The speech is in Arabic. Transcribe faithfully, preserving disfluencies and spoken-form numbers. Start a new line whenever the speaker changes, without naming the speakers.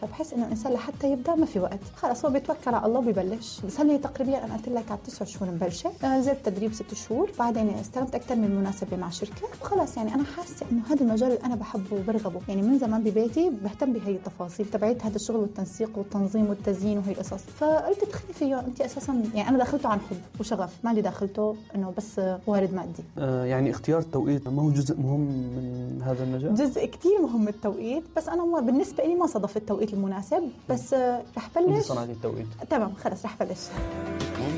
فبحس إنه الإنسان لحتى يبدأ ما في وقت، خلاص هو بيتوكل على الله وبيبلش. بس هني تقريبا أنا قلت لك على تسع شهور مبلشة، نزلت تدريب ست شهور، بعدين استلمت أكثر من مناسبة مع شركة، وخلاص يعني أنا حاسة إنه هذا المجال اللي أنا بحبه وبرغبه. يعني من زمان ببيتي بهتم بهي التفاصيل تبعت هذا الشغل والتنسيق والتنظيم والتزيين وهي القصص، فقلت تدخلي فيه. أنت أساسا يعني أنا دخلته عن حب وشغف، ما اللي دخلته إنه بس وارد مادي.
آه يعني اختيار التوقيت ما هو جزء مهم من هذا المجال؟
جزء كتير مهم التوقيت، بس أنا بالنسبة لي ما صادف التوقيت المناسب، بس رح بلش.
صنعتي التوقيت؟
تمام خلص رح بلش.